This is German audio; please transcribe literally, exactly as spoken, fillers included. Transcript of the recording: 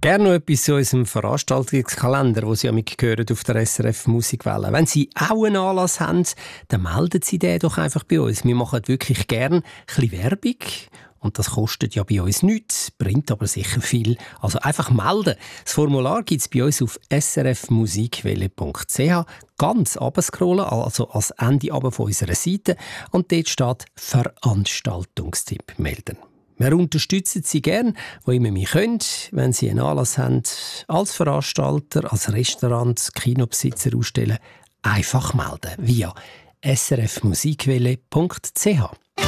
Gerne noch etwas zu unserem Veranstaltungskalender, den Sie ja mitgehört auf der S R F Musikwelle. Wenn Sie auch einen Anlass haben, dann melden Sie den doch einfach bei uns. Wir machen wirklich gerne ein bisschen Werbung. Und das kostet ja bei uns nichts, bringt aber sicher viel. Also einfach melden. Das Formular gibt es bei uns auf s r f musikwelle punkt c h. Ganz runterscrollen, also als Ende runter von unserer Seite. Und dort steht «Veranstaltungstipp melden». Wir unterstützen Sie gerne, wo immer wir können, wenn Sie einen Anlass haben, als Veranstalter, als Restaurant, Kinobesitzer ausstellen. Einfach melden via s r f musikwelle punkt c h.